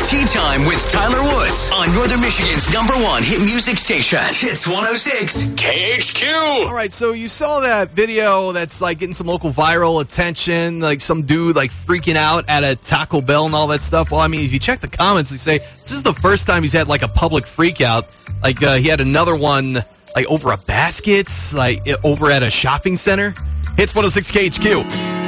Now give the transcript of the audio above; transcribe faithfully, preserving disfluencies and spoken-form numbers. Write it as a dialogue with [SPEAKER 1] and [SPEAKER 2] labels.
[SPEAKER 1] Tea Time with Tyler Woods on Northern Michigan's number one hit music station. Hits one oh six K H Q.
[SPEAKER 2] All right, so you saw that video that's like getting some local viral attention, like some dude like freaking out at a Taco Bell and all that stuff. Well, I mean, if you check the comments, they say this is the first time he's had like a public freak out. Like uh, he had another one like over a basket, like over at a shopping center. Hits one oh six K H Q.